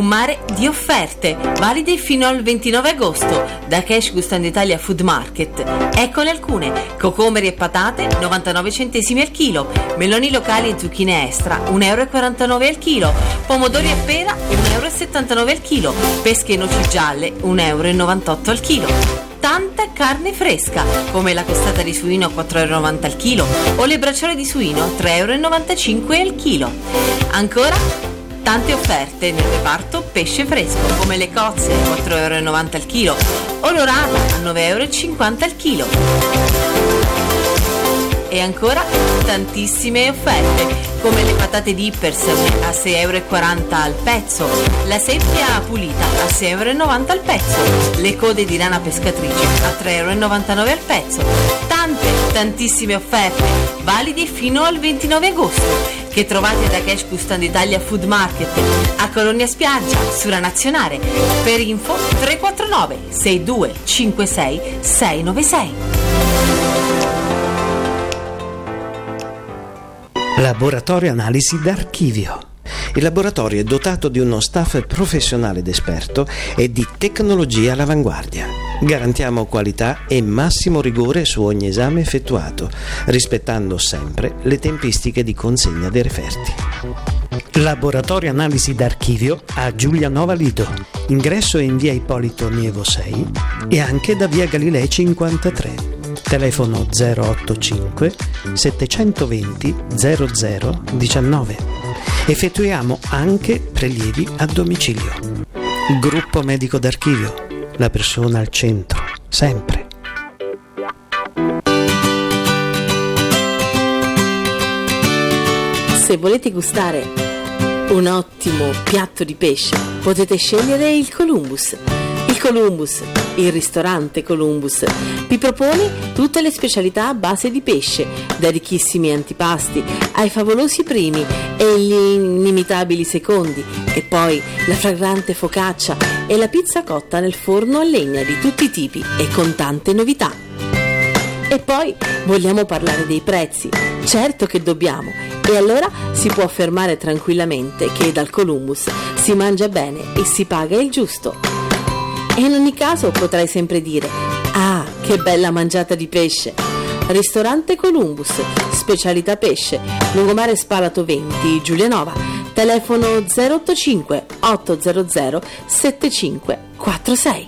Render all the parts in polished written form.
un mare di offerte valide fino al 29 agosto da Cash Gustando Italia Food Market. Eccole alcune: cocomeri e patate 99 centesimi al chilo, meloni locali e zucchine extra 1,49 euro al chilo, pomodori e pera 1,79 euro al chilo, pesche e noci gialle 1,98 euro al chilo. Tanta carne fresca, come la costata di suino 4,90 euro al chilo o le bracciole di suino 3,95 euro al chilo. Ancora tante offerte nel reparto pesce fresco, come le cozze 4,90 euro al chilo o l'orata a 9,50 euro al chilo. E ancora tantissime offerte, come le patate dippers a 6,40 euro al pezzo, la seppia pulita a 6,90 euro al pezzo, le code di rana pescatrice a 3,99 euro al pezzo. Tantissime offerte valide fino al 29 agosto che trovate da Cash Gustando Italia Food Market a Colonia Spiaggia, Sura Nazionale. Per info 349 62 56 696. Laboratorio Analisi d'Archivio. Il laboratorio è dotato di uno staff professionale ed esperto e di tecnologia all'avanguardia. Garantiamo qualità e massimo rigore su ogni esame effettuato, rispettando sempre le tempistiche di consegna dei referti. Laboratorio Analisi d'Archivio a Giulianova Lido. Ingresso in via Ippolito Nievo 6 e anche da via Galilei 53. Telefono 085 720 0019. Effettuiamo anche prelievi a domicilio. Gruppo Medico d'Archivio. La persona al centro, sempre. Se volete gustare un ottimo piatto di pesce, potete scegliere il Columbus. Il Columbus, il ristorante Columbus, vi propone tutte le specialità a base di pesce, da ricchissimi antipasti ai favolosi primi e gli inimitabili secondi, e poi la fragrante focaccia e la pizza cotta nel forno a legna di tutti i tipi e con tante novità. E poi vogliamo parlare dei prezzi? Certo che dobbiamo, e allora si può affermare tranquillamente che dal Columbus si mangia bene e si paga il giusto. E in ogni caso potrai sempre dire: ah, che bella mangiata di pesce! Ristorante Columbus, specialità pesce, Lungomare Spalato 20, Giulianova. Telefono 085 800 7546.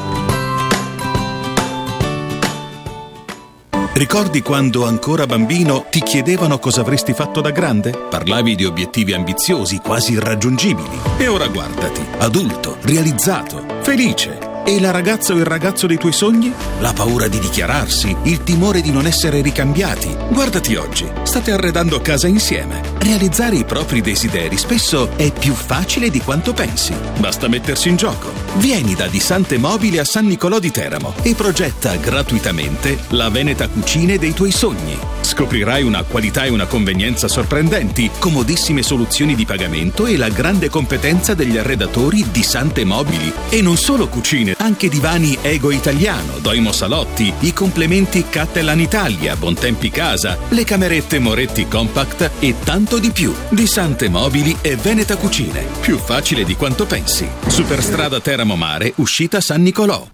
Ricordi quando ancora bambino ti chiedevano cosa avresti fatto da grande? Parlavi di obiettivi ambiziosi, quasi irraggiungibili. E ora guardati, adulto, realizzato, felice. E la ragazza o il ragazzo dei tuoi sogni? La paura di dichiararsi, il timore di non essere ricambiati. Guardati oggi, state arredando casa insieme. Realizzare i propri desideri spesso è più facile di quanto pensi. Basta mettersi in gioco. Vieni da Disante Mobili a San Nicolò di Teramo e progetta gratuitamente la Veneta Cucine dei tuoi sogni. Scoprirai una qualità e una convenienza sorprendenti, comodissime soluzioni di pagamento e la grande competenza degli arredatori Disante Mobili. E non solo cucine, anche divani Ego Italiano, Doimo Salotti, i complementi Cattelan Italia, Bontempi Casa, le camerette Moretti Compact e tanto di più. Disante Mobili e Veneta Cucine. Più facile di quanto pensi. Superstrada Teramo Mare, uscita San Nicolò.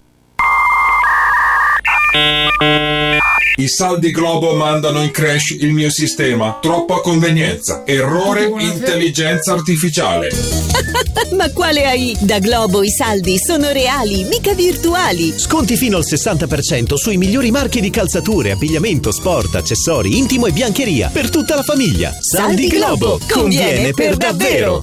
I saldi Globo mandano in crash il mio sistema. Troppa convenienza. Errore intelligenza artificiale. Ma quale AI? Da Globo i saldi sono reali, mica virtuali. Sconti fino al 60% sui migliori marchi di calzature, abbigliamento, sport, accessori, intimo e biancheria. Per tutta la famiglia. Saldi Globo. Conviene per davvero.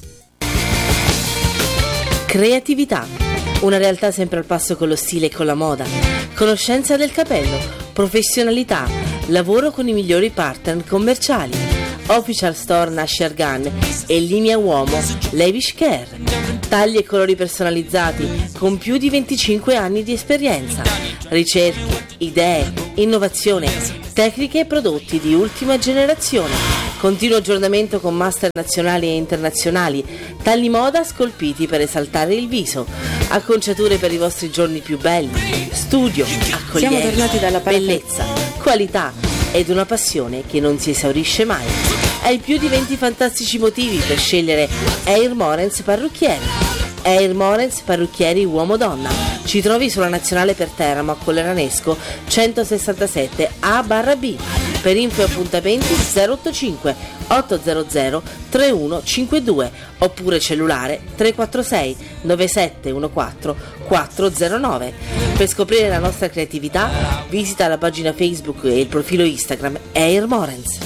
Creatività. Una realtà sempre al passo con lo stile e con la moda. Conoscenza del capello. Professionalità. Lavoro con i migliori partner commerciali. Official Store Nasher Gun e linea uomo Lavish Care. Tagli e colori personalizzati con più di 25 anni di esperienza. Ricerche, idee, innovazione, tecniche e prodotti di ultima generazione. Continuo aggiornamento con master nazionali e internazionali. Tagli moda scolpiti per esaltare il viso. Acconciature per i vostri giorni più belli. Studio, accoglienza, bellezza, qualità ed una passione che non si esaurisce mai. Hai più di 20 fantastici motivi per scegliere Air Morens Parrucchieri. Air Morens Parrucchieri Uomo-Donna. Ci trovi sulla Nazionale per Teramo a Colleranesco 167 A/B. Per info e appuntamenti 085 800 3152 oppure cellulare 346 9714 409. Per scoprire la nostra creatività visita la pagina Facebook e il profilo Instagram Air Morens.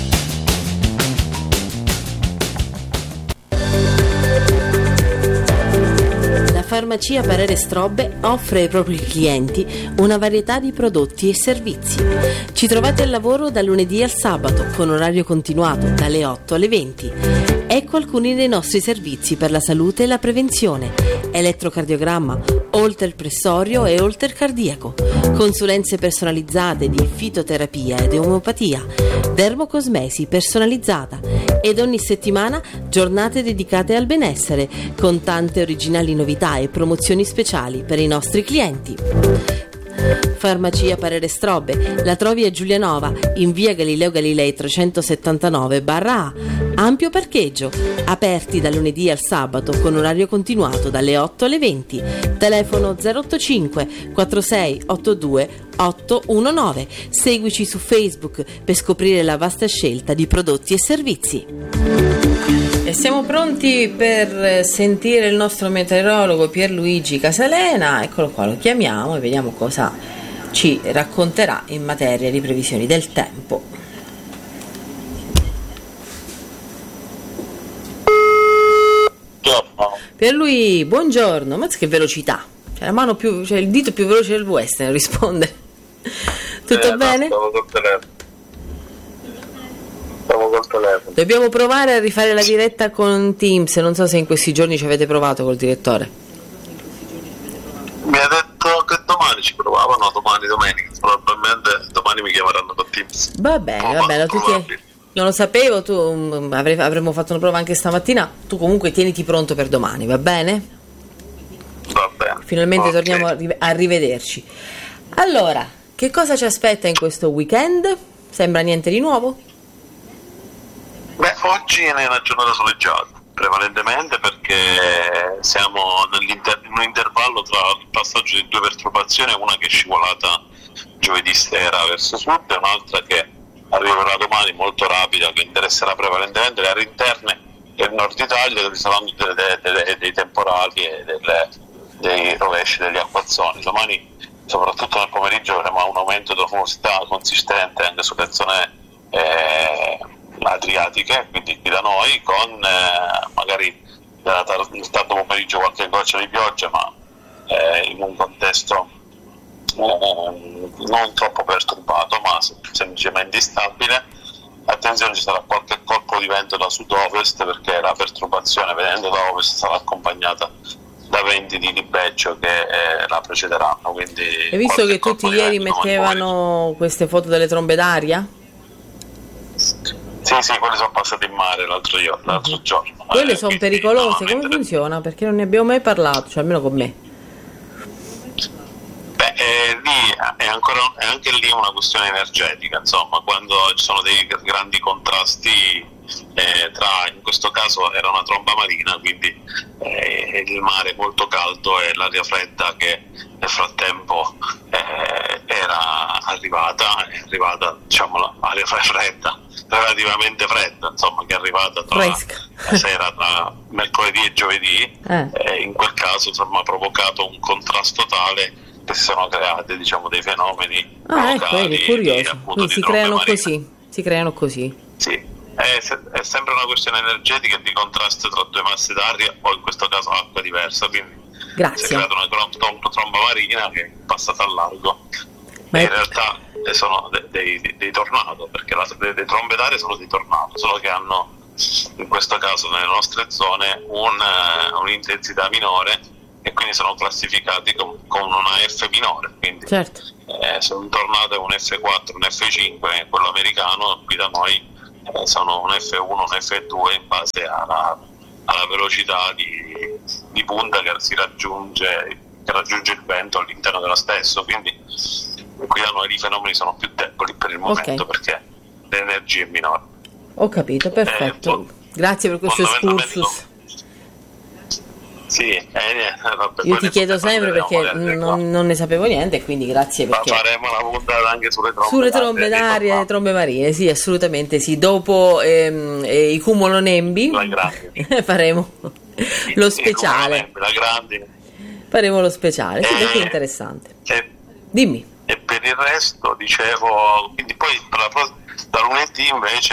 Farmacia Parere Strobbe offre ai propri clienti una varietà di prodotti e servizi. Ci trovate al lavoro da lunedì al sabato con orario continuato dalle 8 alle 20. Ecco alcuni dei nostri servizi per la salute e la prevenzione: elettrocardiogramma, holter pressorio e holter cardiaco, consulenze personalizzate di fitoterapia ed omeopatia, dermocosmesi personalizzata ed ogni settimana giornate dedicate al benessere con tante originali novità e promozioni speciali per i nostri clienti. Farmacia Parere Strobbe la trovi a Giulianova in via Galileo Galilei 379/A. Ampio parcheggio, aperti da lunedì al sabato con orario continuato dalle 8 alle 20. Telefono 085 46 82 819. Seguici su Facebook per scoprire la vasta scelta di prodotti e servizi. E siamo pronti per sentire il nostro meteorologo Pierluigi Casalena. Eccolo qua, lo chiamiamo e vediamo cosa ci racconterà in materia di previsioni del tempo. Pierluigi, buongiorno. Ma che velocità! C'è la mano più, cioè il dito più veloce del western risponde. Tutto bene? Stavo col telefono. Dobbiamo provare a rifare la diretta con Teams. Non so se in questi giorni ci avete provato col direttore. Mi ha detto che domani ci provavano, domenica. Probabilmente domani mi chiameranno con Teams. Va bene, non lo sapevo, tu avremmo fatto una prova anche stamattina. Tu comunque tieniti pronto per domani, va bene? Va bene. Finalmente torniamo a rivederci. Allora, che cosa ci aspetta in questo weekend? Sembra niente di nuovo? Beh, oggi è una giornata soleggiata, prevalentemente perché siamo in un intervallo tra il passaggio di due perturbazioni, una che è scivolata giovedì sera verso sud e un'altra che arriverà domani molto rapida, che interesserà prevalentemente le aree interne del nord Italia, dove saranno dei temporali e dei rovesci, degli acquazzoni. Domani, soprattutto nel pomeriggio, avremo un aumento della nuvosità consistente anche sulle zone adriatiche, quindi qui da noi, con magari nel tardo pomeriggio qualche goccia di pioggia, ma in un contesto non troppo perturbato, ma semplicemente instabile. Attenzione, ci sarà qualche colpo di vento da sud-ovest, perché la perturbazione venendo da ovest sarà accompagnata da venti di libeccio che la precederanno. Quindi hai visto che tutti ieri mettevano queste foto delle trombe d'aria? Sì, quelli sono passati in mare l'altro giorno. Quelle sono pericolose, come funziona? Perché non ne abbiamo mai parlato, cioè almeno con me. Beh, lì è anche lì una questione energetica, insomma, quando ci sono dei grandi contrasti in questo caso era una tromba marina, quindi il mare molto caldo e l'aria fredda che nel frattempo era arrivata, diciamo, l'aria fredda, relativamente fredda, insomma, che è arrivata tra la sera tra mercoledì e giovedì, in quel caso, insomma, ha provocato un contrasto tale che si sono creati, diciamo, dei fenomeni locali, ecco, curioso. Quindi si creano così. Sì, è sempre una questione energetica e di contrasto tra due masse d'aria, o in questo caso acqua diversa, quindi Grazie. si è creata una tromba marina che è passata al largo. Ma in realtà sono dei tornado, perché le trombe d'aria sono dei tornado, solo che hanno, in questo caso nelle nostre zone, un'intensità minore, e quindi sono classificati con una F minore, quindi certo. Se un tornado è un F4, un F5, quello americano, qui da noi sono un F1, un F2 in base alla velocità di punta che raggiunge il vento all'interno dello stesso, quindi qui da noi i fenomeni sono più deboli per il momento, perché l'energia è minore. Ho capito, perfetto. Grazie per questo excursus. Vabbè, io ti chiedo sempre perché non ne sapevo niente, quindi grazie, perché faremo una puntata anche sulle trombe d'aria e le trombe marine, sì, assolutamente sì. Dopo i cumulonembi faremo lo speciale. Faremo lo speciale, sì, perché è interessante. Dimmi. E per il resto, dicevo, quindi poi da lunedì invece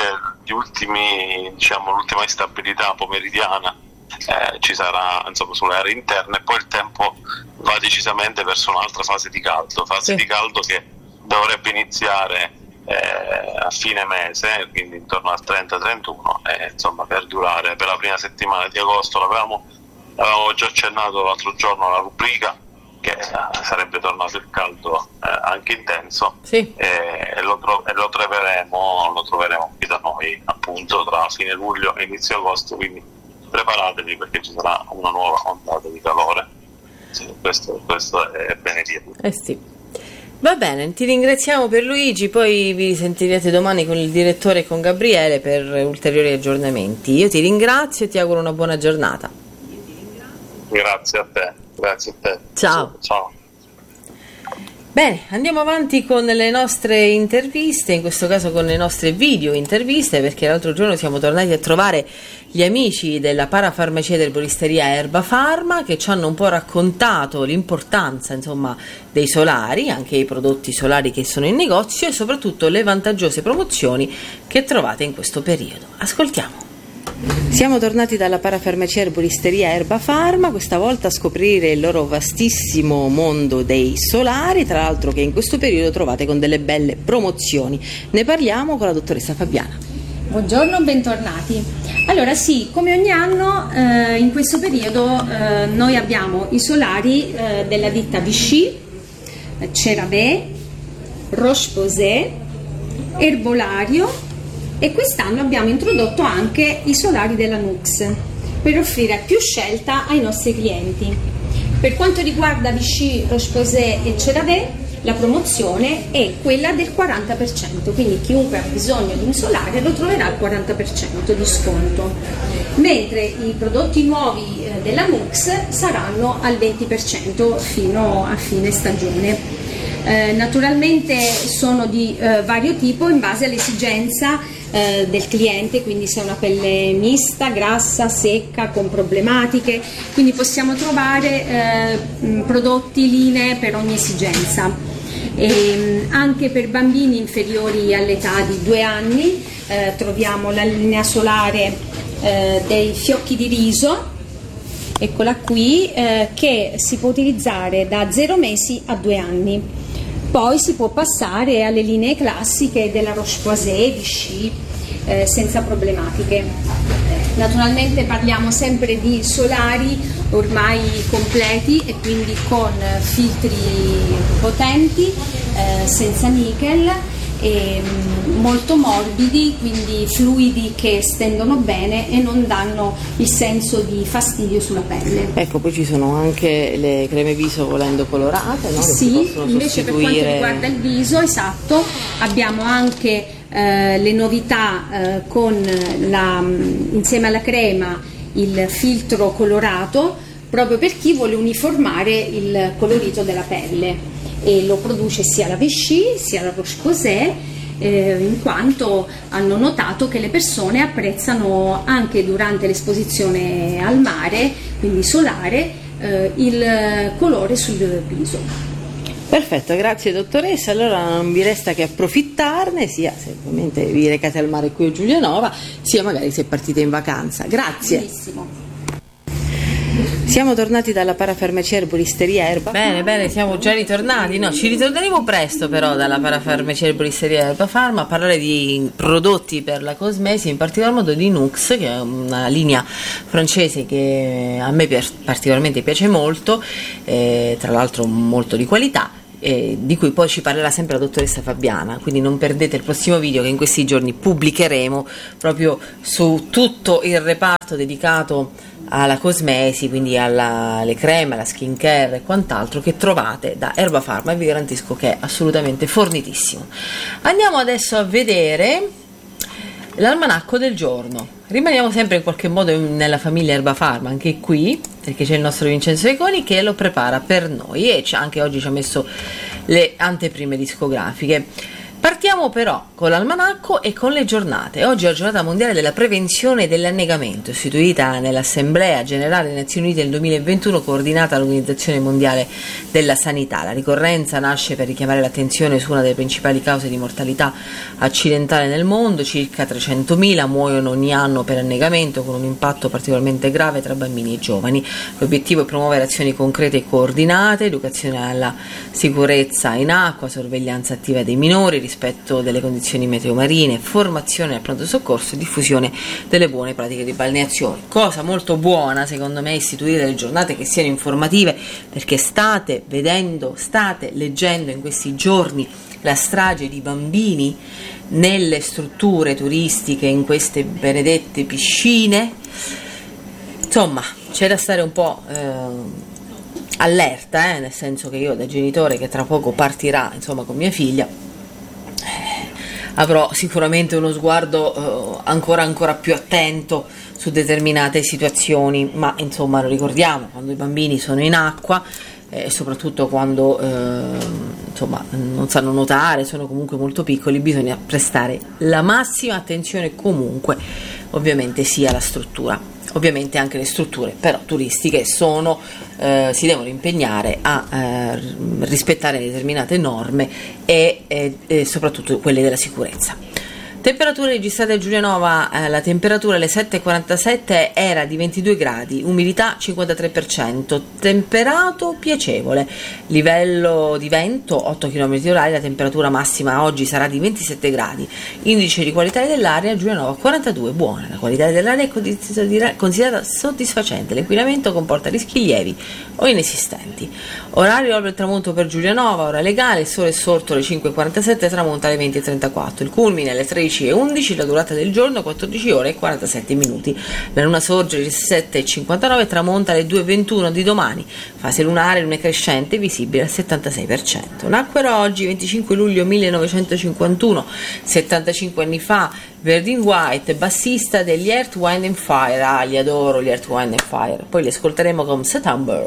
l'ultima instabilità pomeridiana ci sarà, insomma, sulle aree interne, e poi il tempo va decisamente verso un'altra fase di caldo che dovrebbe iniziare a fine mese, quindi intorno al 30-31, e insomma perdurare per la prima settimana di agosto. Avevamo già accennato l'altro giorno alla rubrica che sarebbe tornato il caldo anche intenso, sì. E lo troveremo qui da noi appunto tra fine luglio e inizio agosto, quindi preparatevi perché ci sarà una nuova ondata di calore. Sì, questo è bene dirlo. Sì. Va bene, ti ringraziamo Pierluigi, poi vi sentirete domani con il direttore e con Gabriele per ulteriori aggiornamenti. Io ti ringrazio e ti auguro una buona giornata. Grazie a te. Ciao. Ciao. Bene, andiamo avanti con le nostre interviste, in questo caso con le nostre video interviste, perché l'altro giorno siamo tornati a trovare gli amici della parafarmacia ed erboristeria Erba Pharma, che ci hanno un po' raccontato l'importanza, insomma, dei solari, anche i prodotti solari che sono in negozio, e soprattutto le vantaggiose promozioni che trovate in questo periodo. Ascoltiamo. Siamo tornati dalla parafarmacia erboristeria Erba Pharma, questa volta a scoprire il loro vastissimo mondo dei solari, tra l'altro che in questo periodo trovate con delle belle promozioni. Ne parliamo con la dottoressa Fabiana. Buongiorno, bentornati. Allora sì, come ogni anno in questo periodo noi abbiamo i solari della ditta Vichy, CeraVe, Roche-Posay, Erbolario, e quest'anno abbiamo introdotto anche i solari della Nux per offrire più scelta ai nostri clienti. Per quanto riguarda Vichy, Roche-Posay e CeraVe, la promozione è quella del 40%, quindi chiunque ha bisogno di un solare lo troverà al 40% di sconto, mentre i prodotti nuovi della Nux saranno al 20% fino a fine stagione. Naturalmente sono di vario tipo in base all'esigenza del cliente, quindi se è una pelle mista, grassa, secca, con problematiche, quindi possiamo trovare prodotti, linee per ogni esigenza. Anche per bambini inferiori all'età di 2 anni troviamo la linea solare dei fiocchi di riso, eccola qui, che si può utilizzare da 0 mesi a 2 anni. Poi si può passare alle linee classiche della Roche-Posay, Vichy, senza problematiche. Naturalmente parliamo sempre di solari ormai completi e quindi con filtri potenti, senza nickel, e molto morbidi, quindi fluidi che stendono bene e non danno il senso di fastidio sulla pelle. Ecco, poi ci sono anche le creme viso volendo colorate, no? Sì, invece per quanto riguarda il viso, esatto, abbiamo anche le novità insieme alla crema il filtro colorato, proprio per chi vuole uniformare il colorito della pelle, e lo produce sia la Vichy sia la Roche-Posay, in quanto hanno notato che le persone apprezzano anche durante l'esposizione al mare, quindi solare, il colore sul viso. Perfetto, grazie dottoressa. Allora non vi resta che approfittarne, sia se ovviamente vi recate al mare qui a Giulianova, sia magari se partite in vacanza. Grazie. Benissimo. Siamo tornati dalla parafarmacia erboristeria Erba. Bene, siamo già ritornati. No, ci ritorneremo presto però dalla parafarmacia erboristeria Erba Pharma a parlare di prodotti per la cosmesi, in particolar modo di Nux, che è una linea francese che a me particolarmente piace molto, tra l'altro molto di qualità, di cui poi ci parlerà sempre la dottoressa Fabiana, quindi non perdete il prossimo video che in questi giorni pubblicheremo proprio su tutto il reparto dedicato alla cosmesi, quindi alle creme, alla skin care e quant'altro che trovate da Erba Pharma, e vi garantisco che è assolutamente fornitissimo. Andiamo adesso a vedere l'almanacco del giorno. Rimaniamo sempre in qualche modo nella famiglia Erba Pharma, anche qui perché c'è il nostro Vincenzo Econi che lo prepara per noi e anche oggi ci ha messo le anteprime discografiche. Partiamo però con l'almanacco e con le giornate. Oggi è la giornata mondiale della prevenzione dell'annegamento, istituita nell'Assemblea Generale delle Nazioni Unite nel 2021, coordinata dall'Organizzazione Mondiale della Sanità. La ricorrenza nasce per richiamare l'attenzione su una delle principali cause di mortalità accidentale nel mondo. Circa 300.000 muoiono ogni anno per annegamento, con un impatto particolarmente grave tra bambini e giovani. L'obiettivo è promuovere azioni concrete e coordinate, educazione alla sicurezza in acqua, sorveglianza attiva dei minori, rispetto delle condizioni meteo marine, formazione al pronto soccorso e diffusione delle buone pratiche di balneazione. Cosa molto buona secondo me istituire delle giornate che siano informative, perché state leggendo in questi giorni la strage di bambini nelle strutture turistiche, in queste benedette piscine. Insomma, c'è da stare un po' allerta, nel senso che io da genitore che tra poco partirà con mia figlia avrò sicuramente uno sguardo ancora più attento su determinate situazioni, ma lo ricordiamo, quando i bambini sono in acqua e soprattutto quando non sanno nuotare, sono comunque molto piccoli, bisogna prestare la massima attenzione comunque, ovviamente sia alla struttura. Ovviamente anche le strutture però turistiche si devono impegnare a rispettare determinate norme e soprattutto quelle della sicurezza. Temperature registrate a Giulianova, la temperatura alle 7:47 era di 22 gradi, umidità 53%, temperato piacevole, livello di vento 8 km/h, la temperatura massima oggi sarà di 27 gradi, indice di qualità dell'aria a Giulianova 42, buona, la qualità dell'aria è considerata soddisfacente, l'inquinamento comporta rischi lievi o inesistenti. Orario al tramonto per Giulianova, ora legale, il sole è sorto alle 5:47, tramonta alle 20:34, il culmine alle 13:11, la durata del giorno 14 ore e 47 minuti. La luna sorge alle 7:59, tramonta alle 2:21 di domani. Fase lunare, luna crescente, visibile al 76%. Nacquero oggi, 25 luglio 1951, 75 anni fa, Verdine White, bassista degli Earth, Wind and Fire. Li adoro gli Earth, Wind and Fire. Poi li ascolteremo con September.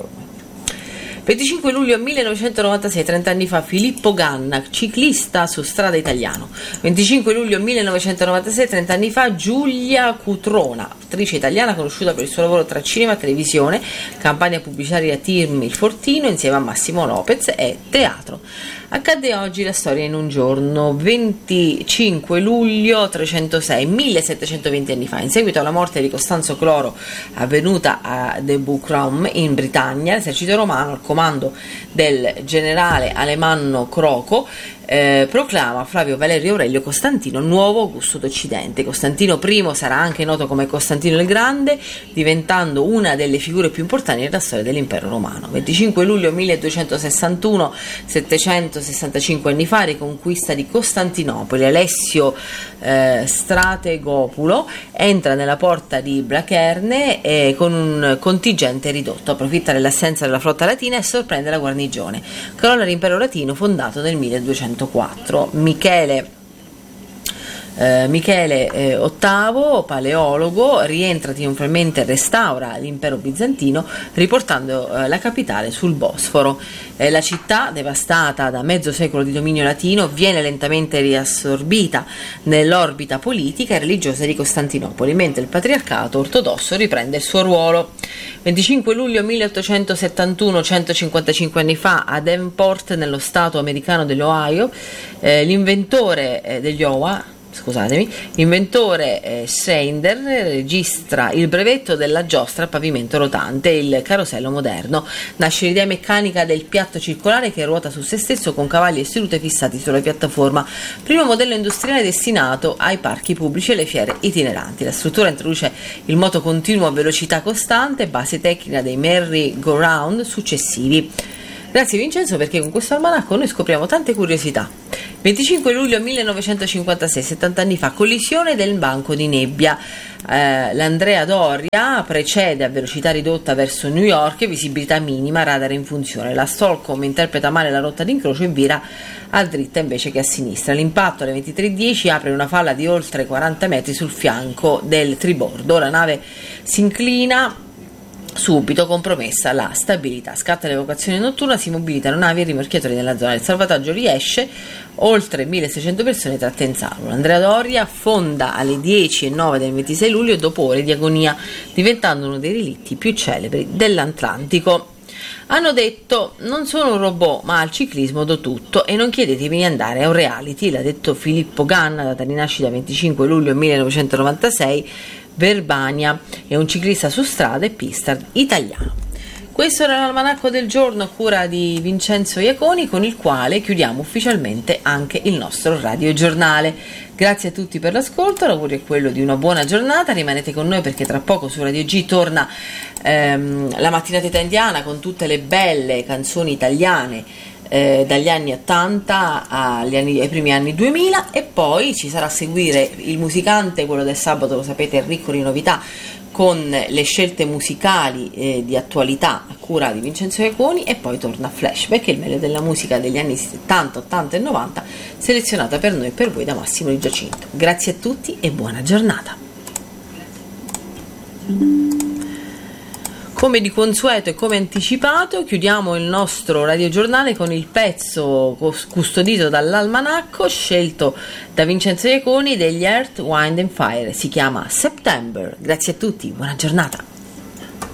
25 luglio 1996, 30 anni fa, Filippo Ganna, ciclista su strada italiano. 25 luglio 1996, 30 anni fa, Giulia Cutrona, attrice italiana conosciuta per il suo lavoro tra cinema e televisione, campagna pubblicitaria Team Il Fortino insieme a Massimo Lopez e teatro. Accadde oggi la storia in un giorno, 25 luglio 306, 1720 anni fa, in seguito alla morte di Costanzo Cloro avvenuta a De Bucram in Britannia, l'esercito romano al comando del generale Alemanno Croco proclama Flavio Valerio Aurelio Costantino nuovo Augusto d'Occidente. Costantino I sarà anche noto come Costantino il Grande, diventando una delle figure più importanti della storia dell'impero romano. 25 luglio 1261, 765 anni fa, riconquista di Costantinopoli. Alessio Strategopulo entra nella porta di Blacherne con un contingente ridotto, approfitta dell'assenza della flotta latina e sorprende la guarnigione. Crolla l'impero latino fondato nel 1204. Michele VIII, paleologo, rientra trionfalmente e restaura l'impero bizantino riportando la capitale sul Bosforo. La città, devastata da mezzo secolo di dominio latino, viene lentamente riassorbita nell'orbita politica e religiosa di Costantinopoli, mentre il patriarcato ortodosso riprende il suo ruolo. 25 luglio 1871, 155 anni fa, a Davenport, nello stato americano dell'Ohio, l'inventore Seinder registra il brevetto della giostra a pavimento rotante, il carosello moderno. Nasce l'idea meccanica del piatto circolare che ruota su se stesso con cavalli e sedute fissati sulla piattaforma, primo modello industriale destinato ai parchi pubblici e alle fiere itineranti. La struttura introduce il moto continuo a velocità costante, base tecnica dei merry-go-round successivi. Grazie Vincenzo, perché con questo almanacco noi scopriamo tante curiosità. 25 luglio 1956, 70 anni fa, collisione del banco di nebbia. L'Andrea Doria precede a velocità ridotta verso New York, visibilità minima, radar in funzione. La Stockholm interpreta male la rotta d'incrocio e vira a dritta invece che a sinistra. L'impatto alle 23:10 apre una falla di oltre 40 metri sul fianco del tribordo. La nave si inclina subito compromessa la stabilità. Scatta l'evacuazione notturna, si mobilitano navi e rimorchiatori nella zona. Il salvataggio riesce, oltre 1600 persone tratte in salvo. L'Andrea Doria affonda alle 10:09 del 26 luglio dopo ore di agonia, diventando uno dei relitti più celebri dell'Atlantico. Hanno detto: non sono un robot, ma al ciclismo do tutto e non chiedetemi di andare a un reality, l'ha detto Filippo Ganna, data di nascita 25 luglio 1996, Verbania, è un ciclista su strada e pista italiano. Questo era l'almanacco del giorno a cura di Vincenzo Iaconi, con il quale chiudiamo ufficialmente anche il nostro radiogiornale. Grazie a tutti per l'ascolto, l'augurio è quello di una buona giornata, rimanete con noi perché tra poco su Radio G torna la mattinata italiana con tutte le belle canzoni italiane dagli anni 80 ai primi anni 2000, e poi ci sarà a seguire il musicante, quello del sabato, lo sapete, è ricco di novità, con le scelte musicali di attualità a cura di Vincenzo Iaconi, e poi torna Flashback, il meglio della musica degli anni 70, 80 e 90 selezionata per noi e per voi da Massimo Di Giacinto. Grazie a tutti e buona giornata. Come di consueto e come anticipato, chiudiamo il nostro radiogiornale con il pezzo custodito dall'almanacco scelto da Vincenzo Iaconi degli Earth, Wind and Fire. Si chiama September. Grazie a tutti, buona giornata.